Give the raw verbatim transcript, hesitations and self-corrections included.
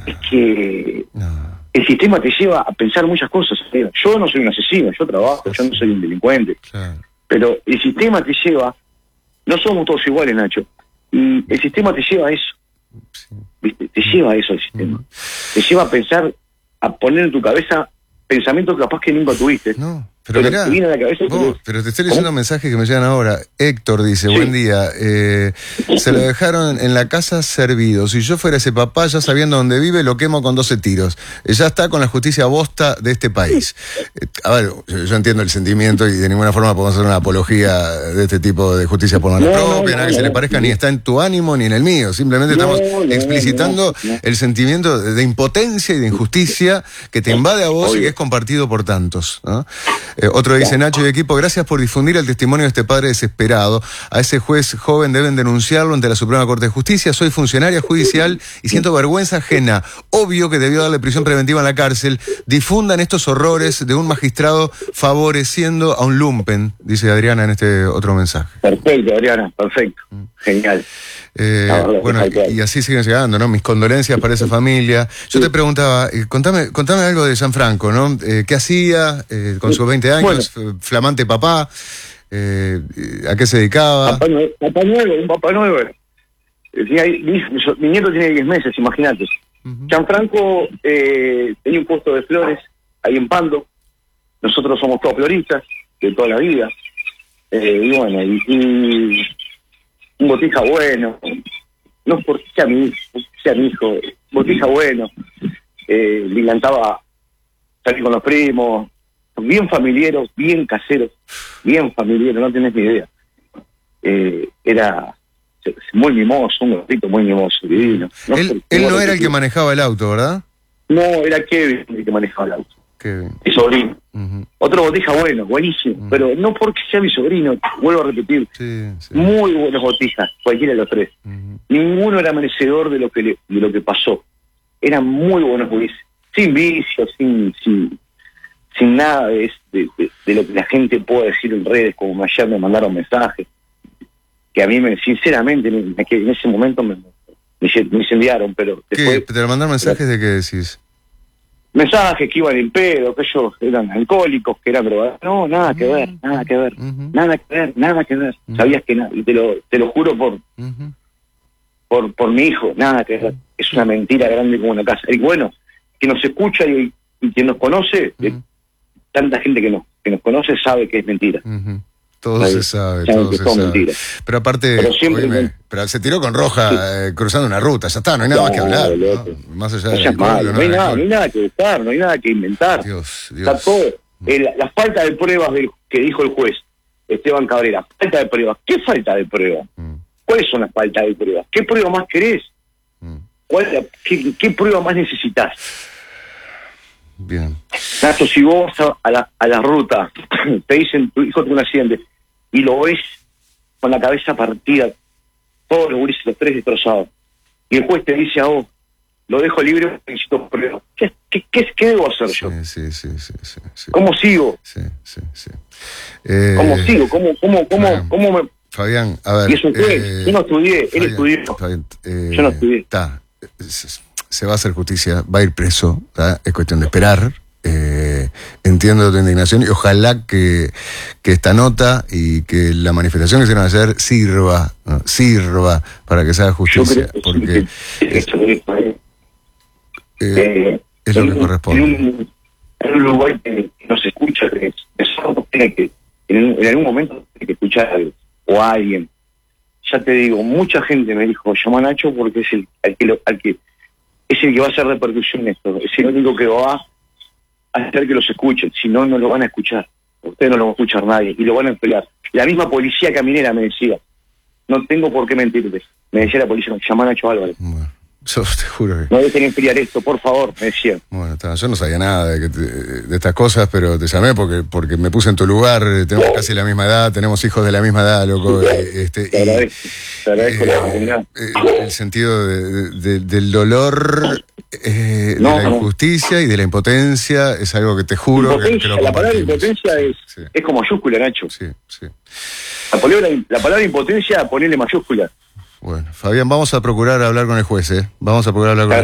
es que no. el sistema te lleva a pensar muchas cosas. Yo no soy un asesino, yo trabajo, yo no soy un delincuente. Claro. Pero el sistema te lleva, no somos todos iguales, Nacho, y el sistema te lleva a eso. Sí. ¿Viste? Te lleva a eso el sistema. Mm. Te lleva a pensar, a poner en tu cabeza pensamientos capaz que nunca tuviste. No, pero, pero mirá, te viene a la cabeza. vos, Pero, pero te estoy leyendo mensajes que me llegan ahora. Héctor dice, Sí. buen día, eh, se lo dejaron en la casa servido. Si yo fuera ese papá, ya sabiendo dónde vive, lo quemo con doce tiros. Eh, Ya está con la justicia bosta de este país. Eh, a ver, yo, yo entiendo el sentimiento y de ninguna forma podemos hacer una apología de este tipo de justicia por mano No, propia, no, nada no, que se no, le parezca, no. ni está en tu ánimo ni en el mío. Simplemente No, estamos no, explicitando no, no. el sentimiento de, de impotencia y de injusticia que te invade a vos Obvio. y que es compartido por tantos, ¿no? Eh, otro dice, Nacho y equipo, gracias por difundir el testimonio de este padre desesperado. A ese juez joven deben denunciarlo ante la Suprema Corte de Justicia. Soy funcionaria judicial y siento vergüenza ajena. Obvio que debió darle prisión preventiva en la cárcel. Difundan estos horrores de un magistrado favoreciendo a un lumpen, dice Adriana en este otro mensaje. Perfecto, Adriana, perfecto. Genial. Eh, La verdad, bueno, tal cual. y, y así siguen llegando, ¿no? Mis condolencias para esa familia. Yo Sí. te preguntaba, eh, contame, contame algo de Gianfranco, ¿no? Eh, ¿Qué hacía eh, con sus veinte años? Bueno. Flamante papá. Eh, ¿A qué se dedicaba? Papá Nuevo, papá Nuevo, un papá nuevo. Eh, tenía- Mi, mi nieto tiene diez meses, imagínate. Ujú. Gianfranco eh, tenía un puesto de flores ahí en Pando. Nosotros somos todos floristas de toda la vida. Eh, y bueno, y, y un botija bueno. No porque sea mi hijo, sea mi hijo. Botija bueno. Eh, le encantaba salir con los primos. Bien familiares, bien caseros. Bien familiares, no tenés ni idea. Eh, era muy mimoso, un gordito muy mimoso, divino. No él sé, él no era el repetir. que manejaba el auto, ¿verdad? No, era Kevin el que manejaba el auto. Qué Mi sobrino. Ujú. Otro botija bueno, buenísimo. Mm. Pero no porque sea mi sobrino, vuelvo a repetir. Sí, sí. Muy buenos botijas, cualquiera de los tres. Ujú. Ninguno era merecedor de lo que le, de lo que pasó. Eran muy buenos juicios. Sin vicios, sin, sin, sin nada de, de, de, de lo que la gente puede decir en redes, como ayer me mandaron mensajes. Que a mí, me, sinceramente, en, en ese momento me, me, me incendiaron, pero ¿Qué? después... ¿Te mandaron mensajes de qué decís? Mensajes que iban en pedo, que ellos eran alcohólicos, que eran drogados. No, nada que ver, nada que ver. Ujú. Nada que ver, nada que ver. Ujú. Sabías que nada, y te lo, te lo juro por, Ujú. por por mi hijo, nada que ver. Es una mentira grande como una casa. Y bueno, que nos escucha y, y quien nos conoce, Ujú. eh, tanta gente que nos, que nos conoce sabe que es mentira. Ujú. Todo Sabe- se sabe, sabe todo que se son sabe. mentiras. Pero aparte, Pero siempre oíme, me- pero se tiró con roja eh, cruzando una ruta, ya está, no hay nada más que Claro, hablar, ¿no? loco. Más allá No del seas alcohol, malo, no hay del nada, no alcohol. hay nada que buscar, no hay nada que inventar. Dios, Está Dios. todo. Eh, la, la falta de pruebas del, que dijo el juez Esteban Cabrera, falta de pruebas. ¿Qué falta de pruebas? Mm, ¿Cuáles son las faltas de pruebas? ¿Qué prueba más querés? mm. ¿Cuál es la- qué, ¿Qué prueba más necesitas? Bien. Nacho, si vos vas a, a la, a la ruta, te dicen tu hijo tuvo un accidente y lo ves con la cabeza partida, todos los gurises, los tres destrozados, y el juez te dice a vos, lo dejo libre, necesito pruebas. ¿Qué, qué, qué, qué debo hacer yo? Sí, sí, sí, sí, sí, sí. ¿Cómo sigo? Sí, sí, sí. Eh, ¿Cómo sigo? ¿Cómo, cómo, cómo, Fabián, cómo me...? Fabián, a ver. Y es un juez. eh, Yo no estudié, él Fabián, estudió. Fabián, eh, Yo no estudié. Está, se, se va a hacer justicia, va a ir preso, ¿tá? Es cuestión de esperar. Eh, entiendo tu indignación y ojalá que, que esta nota y que la manifestación que se van a hacer sirva, ¿no? Sirva para que se haga Yo justicia, creo que porque sí, que- que es, eso es, eh, eh, eh, es lo en que un- corresponde. En un, en un lugar que no se escucha, que eso tiene que, en, un- en algún momento tiene que escuchar algo, o a alguien. Ya te digo, mucha gente me dijo, llama a Nacho porque es el al que, lo, al que es el que va a hacer repercusión en esto, es el único que va a hacer que los escuchen, si no, no lo van a escuchar. Ustedes no lo van a escuchar nadie y lo van a pelear. La misma policía caminera me decía, no tengo por qué mentirte. Me decía la policía, llama a Nacho Álvarez. Bueno, yo te juro que... No dejen enfriar esto, por favor, me decían. Bueno, está, yo no sabía nada de, que te- de estas cosas, pero te llamé porque porque me puse en tu lugar, eh, tenemos casi la misma edad, tenemos hijos de la misma edad, loco. eh, este, Te y, agradezco, te agradezco la eh, oportunidad. eh, el sentido de- de- del dolor, eh, No, de la no. injusticia y de la impotencia es algo que te juro que, que Impotencia, lo la palabra compartimos. impotencia es, Sí, es con mayúscula, Nacho. sí, sí. La palabra, la palabra impotencia, ponele mayúscula. Bueno, Fabián, vamos a procurar hablar con el juez, ¿eh? Vamos a procurar hablar con el